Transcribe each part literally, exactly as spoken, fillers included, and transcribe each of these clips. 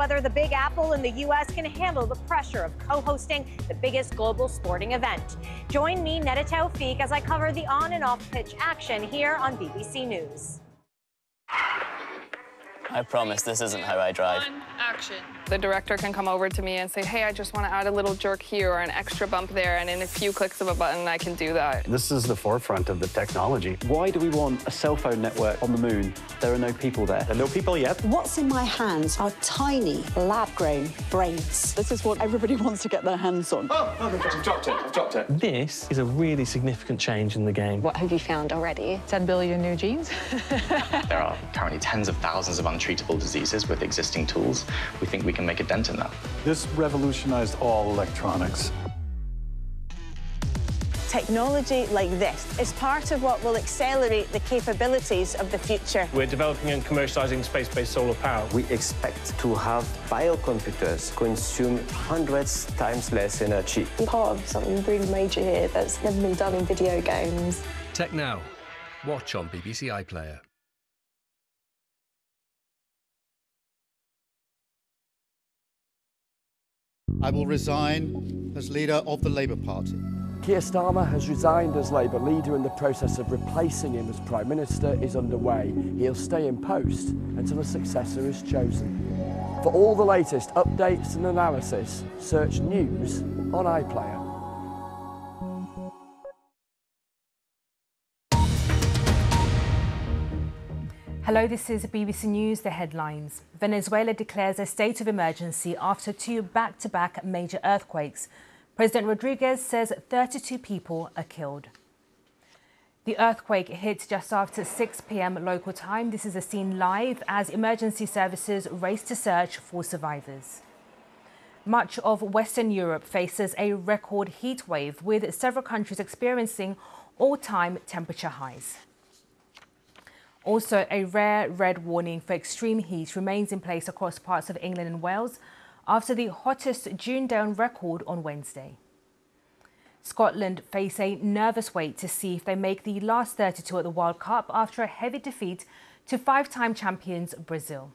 whether the Big Apple in the U S can handle the pressure of co-hosting the biggest global sporting event. Join me, Neda Tawfiq, as I cover the on and off pitch action here on B B C News. I promise this isn't how I drive. On, action. The director can come over to me and say, hey, I just want to add a little jerk here or an extra bump there, and in a few clicks of a button, I can do that. This is the forefront of the technology. Why do we want a cell phone network on the moon? There are no people there. There are no people yet. What's in my hands are tiny, lab-grown brains. This is what everybody wants to get their hands on. Oh, oh my God, I've dropped it, I've dropped it. This is a really significant change in the game. What have you found already? ten billion new genes. There are currently tens of thousands of untreatable diseases with existing tools. We think we can make a dent in that. This revolutionized all electronics. Technology like this is part of what will accelerate the capabilities of the future. We're developing and commercializing space-based solar power. We expect to have biocomputers consume hundreds times less energy. I'm part of something really major here that's never been done in video games. Tech Now. Watch on B B C iPlayer. I will resign as leader of the Labour Party. Keir Starmer has resigned as Labour leader and the process of replacing him as Prime Minister is underway. He'll stay in post until a successor is chosen. For all the latest updates and analysis, search News on iPlayer. Hello, this is B B C News, the headlines. Venezuela declares a state of emergency after two back-to-back major earthquakes. President Rodriguez says thirty-two people are killed. The earthquake hit just after six p m local time. This is a scene live as emergency services race to search for survivors. Much of Western Europe faces a record heat wave, with several countries experiencing all-time temperature highs. Also, a rare red warning for extreme heat remains in place across parts of England and Wales after the hottest June day on record on Wednesday. Scotland face a nervous wait to see if they make the last thirty-two at the World Cup after a heavy defeat to five-time champions Brazil.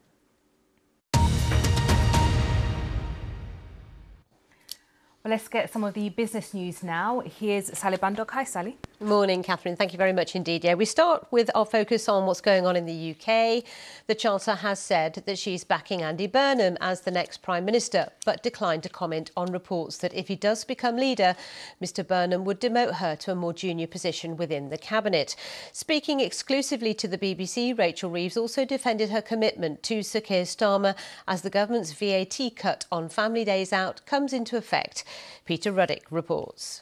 Well, let's get some of the business news now. Here's Sally Bandock. Hi, Sally. Morning, Catherine. Thank you very much indeed. Yeah, we start with our focus on what's going on in the U K. The Chancellor has said that she's backing Andy Burnham as the next Prime Minister, but declined to comment on reports that if he does become leader, Mr Burnham would demote her to a more junior position within the Cabinet. Speaking exclusively to the B B C, Rachel Reeves also defended her commitment to Sir Keir Starmer as the government's V A T cut on family days out comes into effect. Peter Ruddick reports.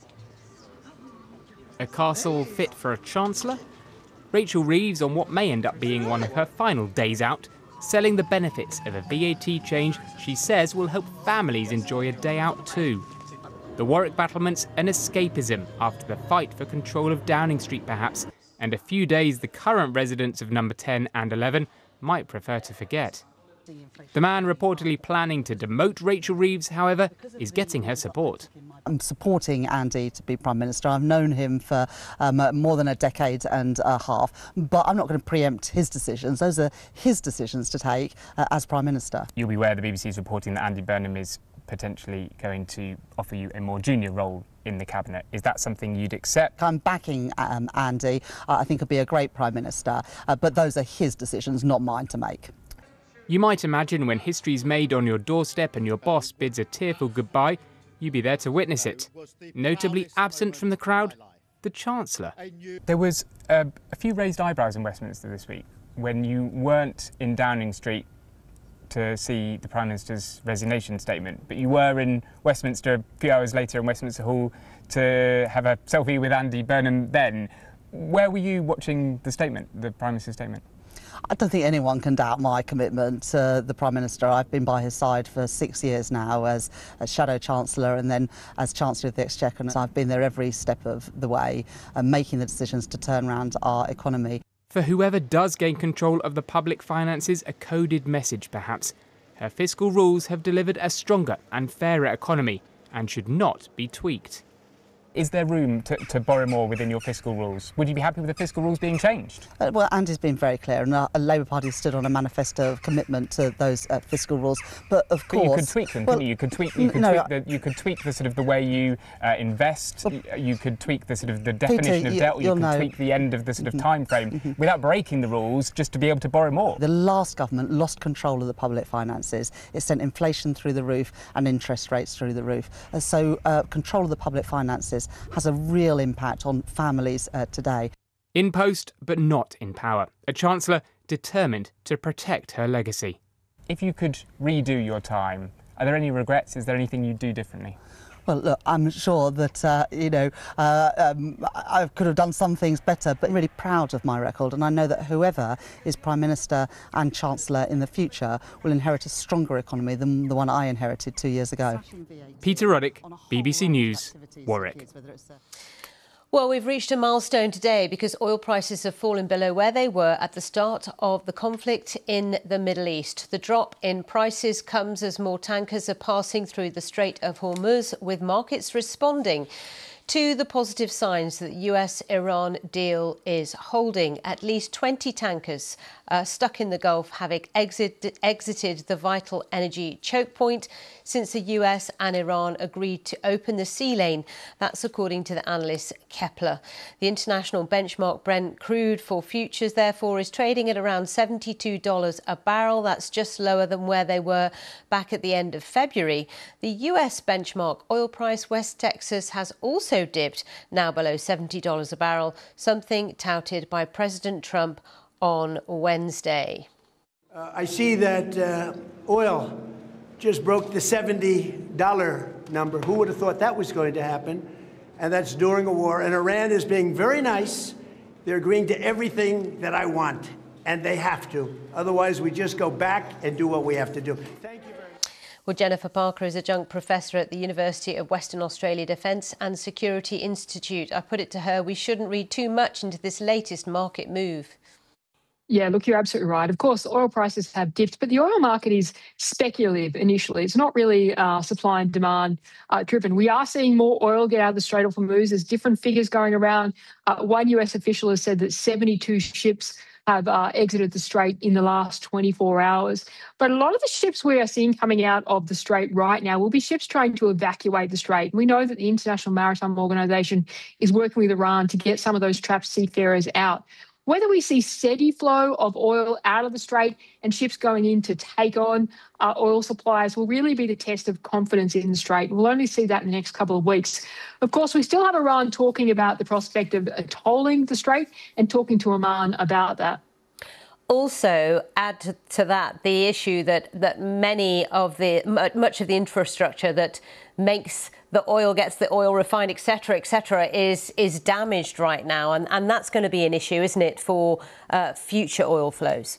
A castle fit for a chancellor? Rachel Reeves on what may end up being one of her final days out, selling the benefits of a V A T change she says will help families enjoy a day out too. The Warwick battlements an escapism after the fight for control of Downing Street perhaps, and a few days the current residents of number ten and eleven might prefer to forget. The man reportedly planning to demote Rachel Reeves, however, is getting her support. I'm supporting Andy to be Prime Minister. I've known him for um, more than a decade and a half, but I'm not going to preempt his decisions. Those are his decisions to take uh, as Prime Minister. You'll be aware the B B C is reporting that Andy Burnham is potentially going to offer you a more junior role in the Cabinet. Is that something you'd accept? I'm backing um, Andy. Uh, I think he'll be a great Prime Minister, uh, but those are his decisions, not mine to make. You might imagine when history's made on your doorstep and your boss bids a tearful goodbye, you'd be there to witness it. Notably absent from the crowd, the Chancellor. There was a, a few raised eyebrows in Westminster this week when you weren't in Downing Street to see the Prime Minister's resignation statement, but you were in Westminster a few hours later in Westminster Hall to have a selfie with Andy Burnham then. Where were you watching the statement, the Prime Minister's statement? I don't think anyone can doubt my commitment to the Prime Minister. I've been by his side for six years now as, as Shadow Chancellor and then as Chancellor of the Exchequer. And I've been there every step of the way, uh, making the decisions to turn around our economy. For whoever does gain control of the public finances, a coded message perhaps. Her fiscal rules have delivered a stronger and fairer economy and should not be tweaked. Is there room to, to borrow more within your fiscal rules? Would you be happy with the fiscal rules being changed? Uh, well, Andy's been very clear, and the uh, Labour Party stood on a manifesto of commitment to those uh, fiscal rules. But of but course, you could tweak them, well, couldn't you? You could tweak. You could, no, tweak the, you could tweak the sort of the way you uh, invest. Well, you could tweak the sort of the definition Peter, of you, debt. Or you could know. tweak the end of the sort of Mm-hmm. time frame mm-hmm. without breaking the rules, just to be able to borrow more. The last government lost control of the public finances. It sent inflation through the roof and interest rates through the roof. Uh, so uh, control of the public finances has a real impact on families uh, today. In post, but not in power. A Chancellor determined to protect her legacy. If you could redo your time, are there any regrets? Is there anything you'd do differently? Well, look, I'm sure that, uh, you know, uh, um, I could have done some things better, but I'm really proud of my record. And I know that whoever is Prime Minister and Chancellor in the future will inherit a stronger economy than the one I inherited two years ago. Peter Ruddick, B B C News, Warwick. Well, we've reached a milestone today because oil prices have fallen below where they were at the start of the conflict in the Middle East. The drop in prices comes as more tankers are passing through the Strait of Hormuz, with markets responding to the positive signs that the U S Iran deal is holding. At least twenty tankers uh, stuck in the Gulf have exit, exited the vital energy choke point since the U S and Iran agreed to open the sea lane. That's according to the analyst Kepler. The international benchmark Brent crude for futures, therefore, is trading at around seventy-two dollars a barrel. That's just lower than where they were back at the end of February. The U S benchmark oil price, West Texas, has also dipped, now below seventy dollars a barrel, something touted by President Trump on Wednesday. Uh, I see that uh, oil just broke the seventy dollar number. Who would have thought that was going to happen? And that's during a war. And Iran is being very nice. They're agreeing to everything that I want, and they have to. Otherwise, we just go back and do what we have to do. Thank you. Well, Jennifer Parker is adjunct professor at the University of Western Australia Defence and Security Institute. I put it to her, we shouldn't read too much into this latest market move. Yeah, look, you're absolutely right. Of course, oil prices have dipped, but the oil market is speculative initially. It's not really uh, supply and demand uh, driven. We are seeing more oil get out of the Strait of Hormuz. There's different figures going around. Uh, one U S official has said that seventy-two ships have uh, exited the Strait in the last twenty-four hours. But a lot of the ships we are seeing coming out of the Strait right now will be ships trying to evacuate the Strait. We know that the International Maritime Organization is working with Iran to get some of those trapped seafarers out. Whether we see steady flow of oil out of the Strait and ships going in to take on uh, oil supplies will really be the test of confidence in the Strait. We'll only see that in the next couple of weeks. Of course, we still have Iran talking about the prospect of uh, tolling the Strait and talking to Oman about that. Also, add to, to that the issue that that many of the much of the infrastructure that makes the oil, gets the oil refined, et cetera, et cetera, is is damaged right now, and and that's going to be an issue, isn't it, for uh, future oil flows?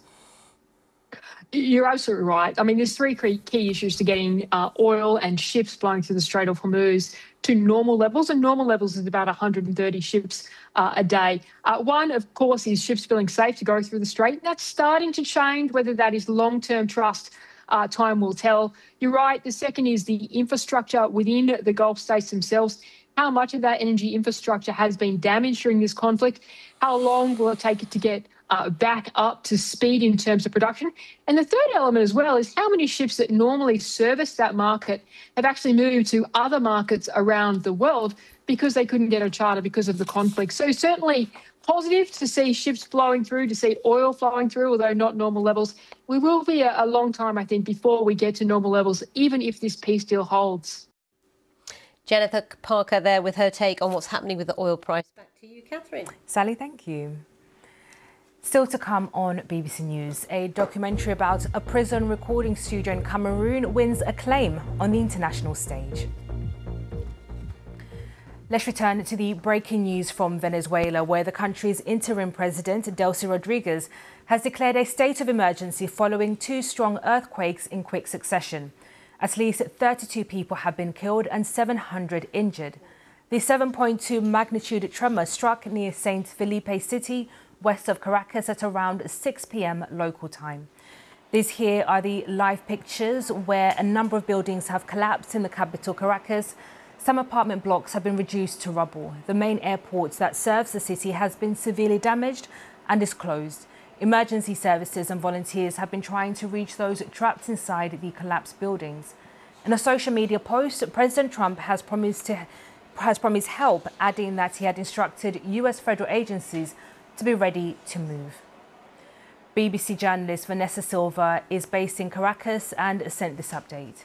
You're absolutely right. I mean, there's three key issues to getting uh, oil and ships flowing through the Strait of Hormuz to normal levels, and normal levels is about one hundred thirty ships uh, a day. Uh, one, of course, is ships feeling safe to go through the Strait. And that's starting to change. Whether that is long-term trust, uh, time will tell. You're right. The second is the infrastructure within the Gulf states themselves. How much of that energy infrastructure has been damaged during this conflict? How long will it take it to get Uh, back up to speed in terms of production? And the third element as well is how many ships that normally service that market have actually moved to other markets around the world because they couldn't get a charter because of the conflict. So certainly positive to see ships flowing through, to see oil flowing through, although not normal levels. We will be a, a long time, I think, before we get to normal levels, even if this peace deal holds. Jennifer Parker there with her take on what's happening with the oil price. Back to you, Catherine. Sally, thank you. Still to come on B B C News, a documentary about a prison recording studio in Cameroon wins acclaim on the international stage. Let's return to the breaking news from Venezuela, where the country's interim president, Delcy Rodriguez, has declared a state of emergency following two strong earthquakes in quick succession. At least thirty-two people have been killed and seven hundred injured. The seven point two magnitude tremor struck near Saint Felipe City, west of Caracas, at around six p m local time. These here are the live pictures where a number of buildings have collapsed in the capital, Caracas. Some apartment blocks have been reduced to rubble. The main airport that serves the city has been severely damaged and is closed. Emergency services and volunteers have been trying to reach those trapped inside the collapsed buildings. In a social media post, President Trump has promised to, has promised help, adding that he had instructed U S federal agencies to be ready to move. B B C journalist Vanessa Silva is based in Caracas and sent this update.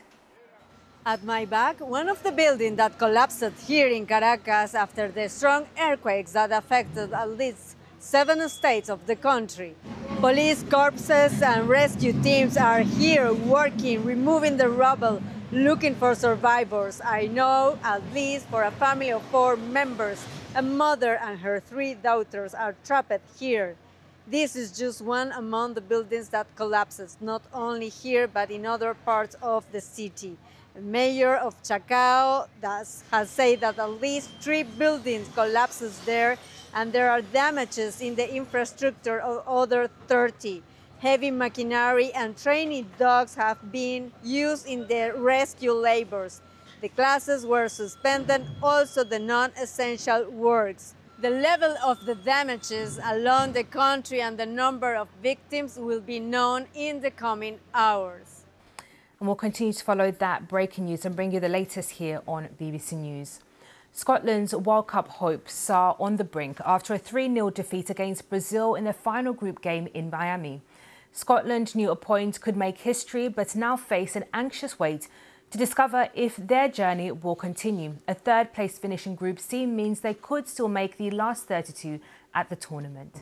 At my back, one of the buildings that collapsed here in Caracas after the strong earthquakes that affected at least seven states of the country. Police corpses and rescue teams are here working, removing the rubble, looking for survivors. I know at least for a family of four members, a mother and her three daughters are trapped here. This is just one among the buildings that collapses, not only here, but in other parts of the city. The mayor of Chacao has said that at least three buildings collapses there, and there are damages in the infrastructure of other thirty. Heavy machinery and training dogs have been used in the rescue labors. The classes were suspended, also the non-essential works. The level of the damages along the country and the number of victims will be known in the coming hours. And we'll continue to follow that breaking news and bring you the latest here on B B C News. Scotland's World Cup hopes are on the brink after a three nil defeat against Brazil in the final group game in Miami. Scotland knew a point could make history, but now face an anxious wait to discover if their journey will continue. A third place finish in Group C means they could still make the last thirty-two at the tournament.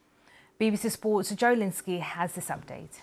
B B C Sports' Joe Linsky has this update.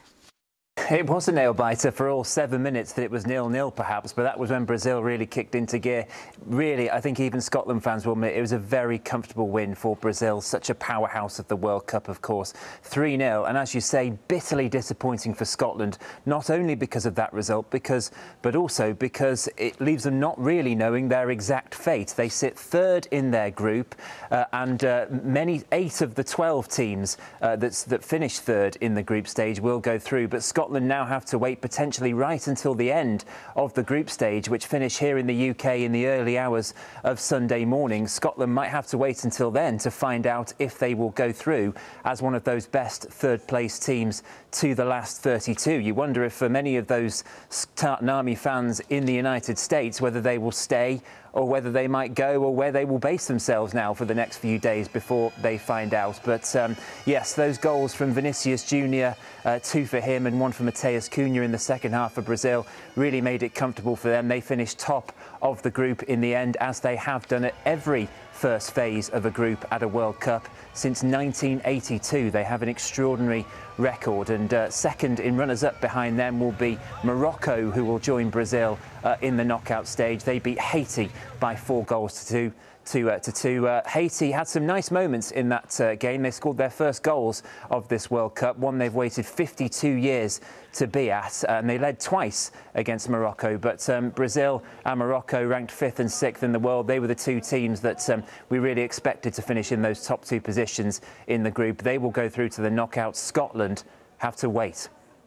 It was a nail-biter for all seven minutes that it was nil nil perhaps, but that was when Brazil really kicked into gear. Really, I think even Scotland fans will admit it was a very comfortable win for Brazil, such a powerhouse of the World Cup, of course. three nil, and as you say, bitterly disappointing for Scotland, not only because of that result, because, but also because it leaves them not really knowing their exact fate. They sit third in their group, uh, and uh, many, eight of the twelve teams uh, that's, that finished third in the group stage will go through, but Scotland now have to wait potentially right until the end of the group stage, which finish here in the U K in the early hours of Sunday morning. Scotland might have to wait until then to find out if they will go through as one of those best third place teams to the last thirty-two. You wonder if for many of those Tartan Army fans in the United States, whether they will stay or whether they might go, or where they will base themselves now for the next few days before they find out. But um, yes, those goals from Vinicius Junior, uh, two for him and one for Mateus Cunha in the second half for Brazil, really made it comfortable for them. They finished top of the group in the end, as they have done at every first phase of a group at a World Cup since nineteen eighty-two. They have an extraordinary record, and uh, second in runners-up behind them will be Morocco, who will join Brazil uh, in the knockout stage. They beat Haiti by four goals to two. To, uh, to two. Uh, Haiti had some nice moments in that uh, game. They scored their first goals of this World Cup, one they've waited fifty-two years to be at, and they led twice against Morocco. But um, Brazil and Morocco, ranked fifth and sixth in the world, they were the two teams that um, we really expected to finish in those top two positions in the group. They will go through to the knockout. Scotland have to wait.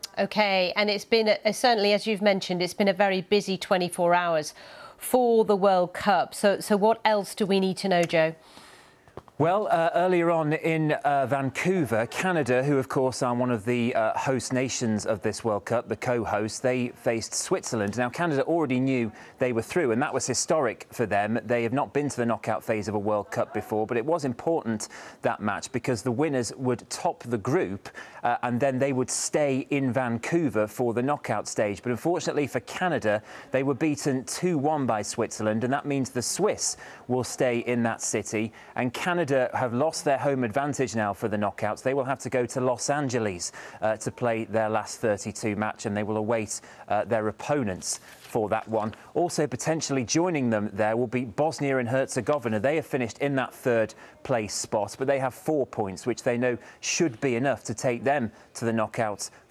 OK, and it's been, a, certainly, as you've mentioned, it's been a very busy twenty-four hours for the World Cup. So, so what else do we need to know, Joe? Well, uh, earlier on in uh, Vancouver, Canada, who of course are one of the uh, host nations of this World Cup, the co-host, they faced Switzerland. Now, Canada already knew they were through, and that was historic for them. They have not been to the knockout phase of a World Cup before, but it was important, that match, because the winners would top the group uh, and then they would stay in Vancouver for the knockout stage. But unfortunately for Canada, they were beaten two one by Switzerland, and that means the Swiss will stay in that city, and Canada Canada have lost their home advantage now for the knockouts. They will have to go to Los Angeles uh, to play their last thirty-two match, and they will await uh, their opponents for that one. Also potentially joining them there will be Bosnia and Herzegovina. They have finished in that third place spot, but they have four points, which they know should be enough to take them to the knockouts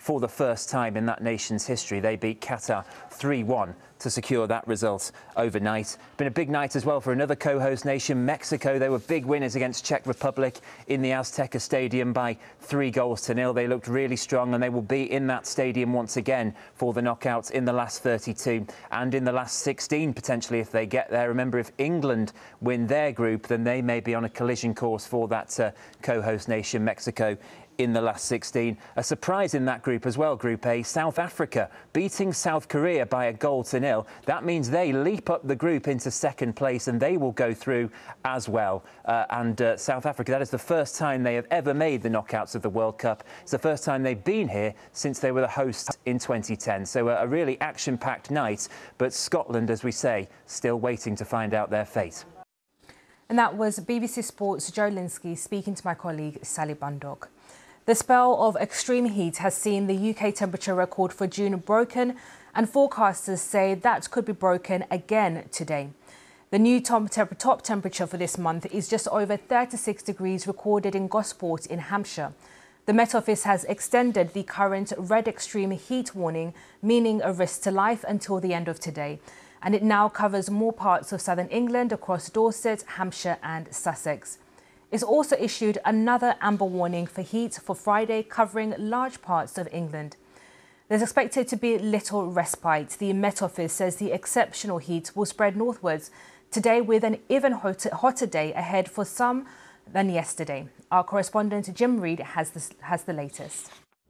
for the first time in that nation's history. They beat Qatar three one to secure that result overnight. Been a big night as well for another co-host nation, Mexico. They were big winners against Czech Republic in the Azteca Stadium by three goals to nil. They looked really strong, and they will be in that stadium once again for the knockouts in the last thirty-two and in the last sixteen, potentially, if they get there. Remember, if England win their group, then they may be on a collision course for that uh, co-host nation, Mexico, in the last sixteen. A surprise in that group as well, Group A, South Africa beating South Korea by a goal to nil. That means they leap up the group into second place, and they will go through as well. Uh, and uh, South Africa, that is the first time they have ever made the knockouts of the World Cup. It's the first time they've been here since they were the hosts in twenty ten. So uh, a really action-packed night, but Scotland, as we say, still waiting to find out their fate. And that was B B C Sports' Joe Linsky speaking to my colleague Sally Bundock. The spell of extreme heat has seen the U K temperature record for June broken, and forecasters say that could be broken again today. The new top, temp top temperature for this month is just over thirty-six degrees recorded in Gosport in Hampshire. The Met Office has extended the current red extreme heat warning, meaning a risk to life, until the end of today. And it now covers more parts of southern England across Dorset, Hampshire and Sussex. It's also issued another amber warning for heat for Friday, covering large parts of England. There's expected to be little respite. The Met Office says the exceptional heat will spread northwards today, with an even hotter, hotter day ahead for some than yesterday. Our correspondent Jim Reid has, this, has the latest.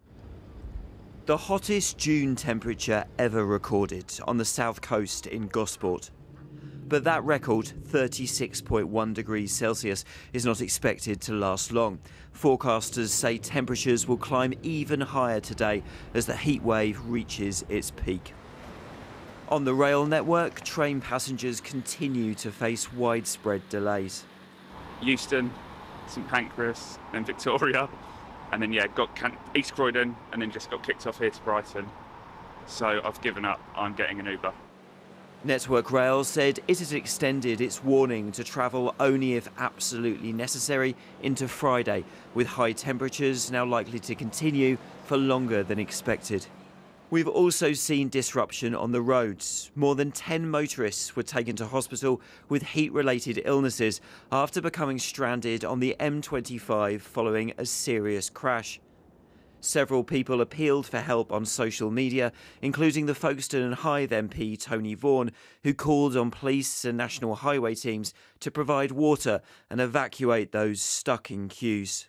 The hottest June temperature ever recorded on the south coast in Gosport. But that record, thirty-six point one degrees Celsius, is not expected to last long. Forecasters say temperatures will climb even higher today as the heat wave reaches its peak. On the rail network, train passengers continue to face widespread delays. Euston, St Pancras, then Victoria, and then yeah, got East Croydon, and then just got kicked off here to Brighton. So I've given up. I'm getting an Uber. Network Rail said it has extended its warning to travel only if absolutely necessary into Friday, with high temperatures now likely to continue for longer than expected. We've also seen disruption on the roads. More than ten motorists were taken to hospital with heat-related illnesses after becoming stranded on the M twenty-five following a serious crash. Several people appealed for help on social media, including the Folkestone and Hythe M P Tony Vaughan, who called on police and national highway teams to provide water and evacuate those stuck in queues.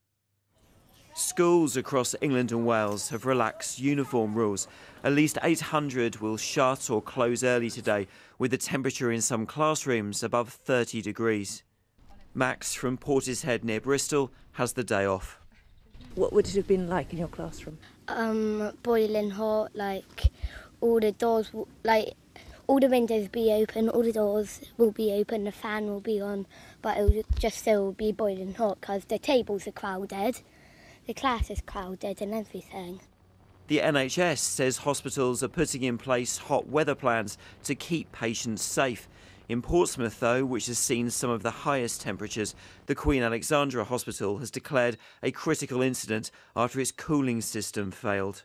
Schools across England and Wales have relaxed uniform rules. At least eight hundred will shut or close early today, with the temperature in some classrooms above thirty degrees. Max from Portishead near Bristol has the day off. What would it have been like in your classroom? Um, boiling hot, like all the doors, like all the windows be open, all the doors will be open, the fan will be on, but it will just still be boiling hot because the tables are crowded, the class is crowded and everything. The N H S says hospitals are putting in place hot weather plans to keep patients safe. In Portsmouth, though, which has seen some of the highest temperatures, the Queen Alexandra Hospital has declared a critical incident after its cooling system failed.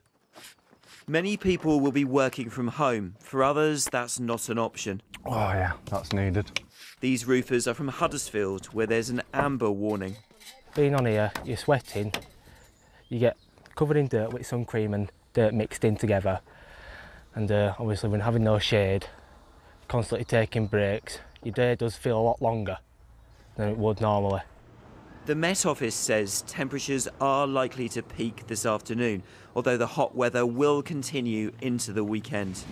Many people will be working from home. For others, that's not an option. Oh yeah, that's needed. These roofers are from Huddersfield, where there's an amber warning. Being on here, you're sweating, you get covered in dirt with sun cream and dirt mixed in together. And uh, obviously when having no shade, constantly taking breaks, your day does feel a lot longer than it would normally. The Met Office says temperatures are likely to peak this afternoon, although the hot weather will continue into the weekend.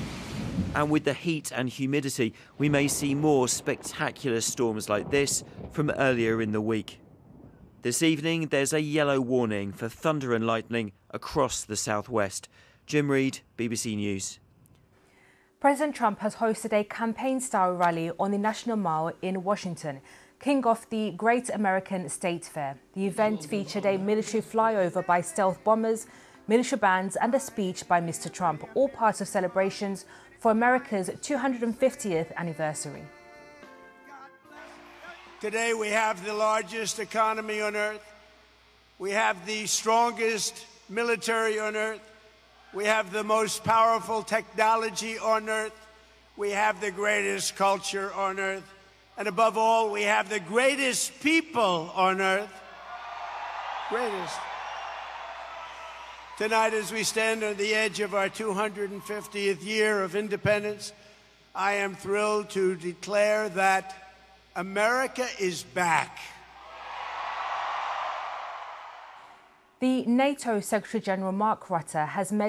And with the heat and humidity, we may see more spectacular storms like this from earlier in the week. This evening, there's a yellow warning for thunder and lightning across the southwest. Jim Reid, B B C News. President Trump has hosted a campaign-style rally on the National Mall in Washington, kicking off the Great American State Fair. The event featured a military flyover by stealth bombers, military bands and a speech by Mister Trump, all part of celebrations for America's two hundred fiftieth anniversary. Today we have the largest economy on earth. We have the strongest military on earth. We have the most powerful technology on earth. We have the greatest culture on earth. And above all, we have the greatest people on earth. Greatest. Tonight, as we stand on the edge of our two hundred fiftieth year of independence, I am thrilled to declare that America is back. The NATO Secretary-General Mark Rutte has met